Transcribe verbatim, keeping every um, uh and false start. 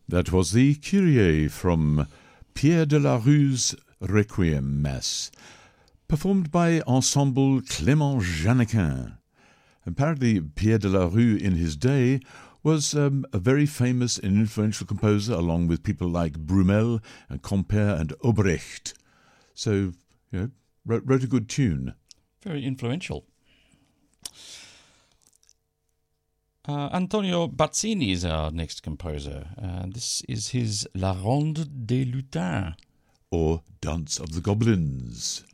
That was the Kyrie from Pierre de la Rue's Requiem Mass, performed by Ensemble Clément Jeannequin. Apparently, Pierre de la Rue in his day was um, a very famous and influential composer, along with people like Brumel and Compère and Obrecht. So, you know, wrote, wrote a good tune. Very influential. Uh, Antonio Bazzini is our next composer. Uh, this is his La Ronde des Lutins. Or Dance of the Goblins.